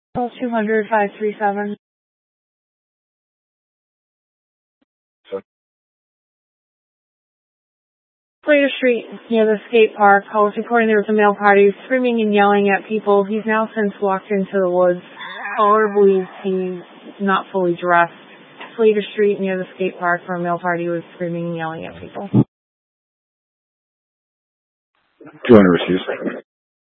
Call 200-537. Slater Street, near the skate park. I was reporting there was a male party screaming and yelling at people. He's now since walked into the woods. Caller believes he's not fully dressed. Slater Street, near the skate park, where a male party was screaming and yelling at people. 200 received.